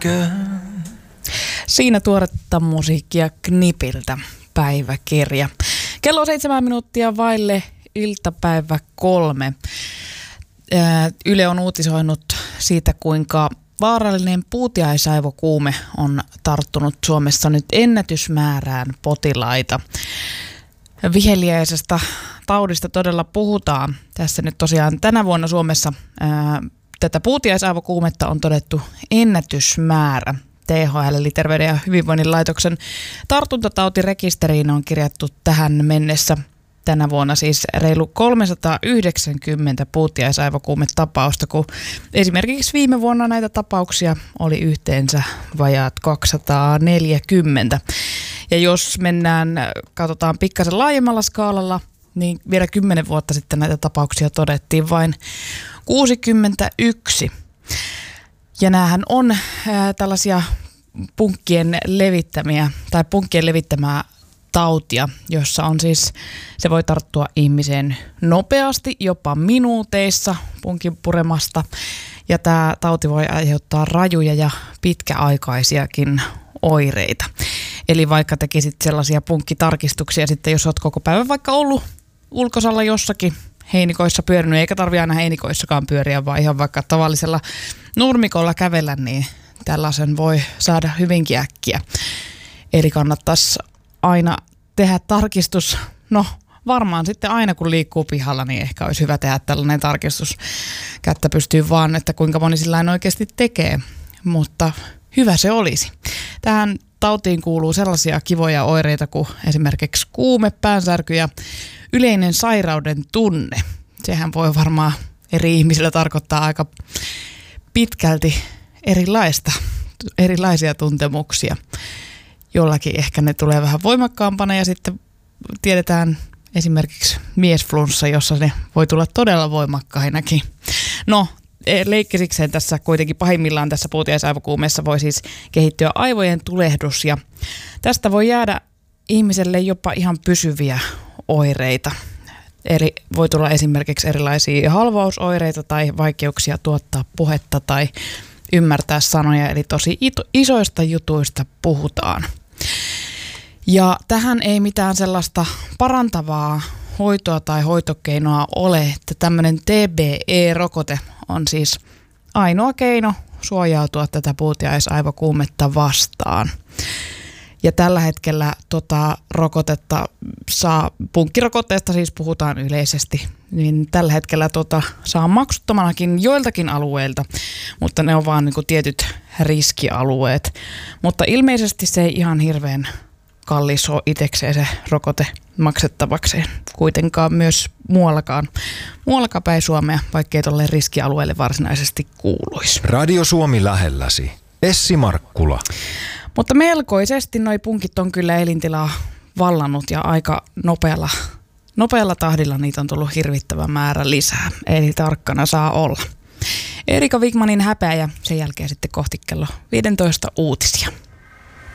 Siinä tuoretta musiikkia Knipiltä, päiväkirja. Kello 7 minuuttia vaille iltapäivä 3. Yle on uutisoinut siitä, kuinka vaarallinen puutiaisaivokuume on tarttunut Suomessa nyt ennätysmäärään potilaita. Viheliäisestä taudista todella puhutaan. Tässä nyt tosiaan tänä vuonna Suomessa tätä puutiaisaivokuumetta on todettu ennätysmäärä. THL eli Terveyden ja hyvinvoinnin laitoksen tartuntatautirekisteriin on kirjattu tähän mennessä tänä vuonna siis reilu 390 puutiaisaivokuumetapausta, kun esimerkiksi viime vuonna näitä tapauksia oli yhteensä vajaat 240. Ja jos katsotaan pikkasen laajemmalla skaalalla, niin vielä 10 vuotta sitten näitä tapauksia todettiin vain 61. Ja näähän on tällaisia punkkien levittämää tautia, jossa on siis, se voi tarttua ihmiseen nopeasti, jopa minuuteissa punkin puremasta. Ja tämä tauti voi aiheuttaa rajuja ja pitkäaikaisiakin oireita. Eli vaikka tekisit sellaisia punkkitarkistuksia sitten, jos olet koko päivän vaikka ollut ulkosalla jossakin heinikoissa pyörinyt, eikä tarvitse aina heinikoissakaan pyöriä, vaan ihan vaikka tavallisella nurmikolla kävellä, niin tällaisen voi saada hyvinkin äkkiä. Eli kannattaisi aina tehdä tarkistus, no varmaan sitten aina kun liikkuu pihalla, niin ehkä olisi hyvä tehdä tällainen tarkistus. Kättä pystyy vaan, että kuinka moni sillain oikeasti tekee, mutta hyvä se olisi. Tähän tautiin kuuluu sellaisia kivoja oireita kuin esimerkiksi kuume, päänsärky ja yleinen sairauden tunne. Sehän voi varmaan eri ihmisillä tarkoittaa aika pitkälti erilaisia tuntemuksia. Jollakin ehkä ne tulee vähän voimakkaampana ja sitten tiedetään esimerkiksi miesflunssa, jossa ne voi tulla todella voimakkainakin. No, leikkisikseen tässä kuitenkin pahimmillaan tässä puutiaisaivokuumeessa voi siis kehittyä aivojen tulehdus ja tästä voi jäädä ihmiselle jopa ihan pysyviä oireita. Eli voi tulla esimerkiksi erilaisia halvausoireita tai vaikeuksia tuottaa puhetta tai ymmärtää sanoja, eli tosi isoista jutuista puhutaan. Ja tähän ei mitään sellaista parantavaa hoitoa tai hoitokeinoa ole, että tämmöinen TBE-rokote on siis ainoa keino suojautua tätä puutiaisaivokuumetta vastaan. Ja tällä hetkellä rokotetta punkkirokotteesta siis puhutaan yleisesti, niin tällä hetkellä saa maksuttomanakin joiltakin alueilta, mutta ne on vaan niin kuin tietyt riskialueet. Mutta ilmeisesti se ei ihan hirveän kallis ole itsekseen se rokote maksettavakseen. Kuitenkaan myös muuallakaan päin Suomea, vaikkei tuolle riskialueelle varsinaisesti kuuluisi. Radio Suomi lähelläsi. Essi Markkula. Mutta melkoisesti noi punkit on kyllä elintilaa vallannut ja aika nopealla tahdilla niitä on tullut hirvittävä määrä lisää. Eli tarkkana saa olla. Erika Wigmanin häpeä ja sen jälkeen sitten kohti kello 15 uutisia.